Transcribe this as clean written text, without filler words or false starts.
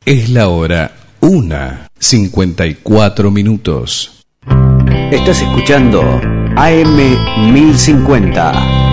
Es la hora 1:54. Estás escuchando AM 1050.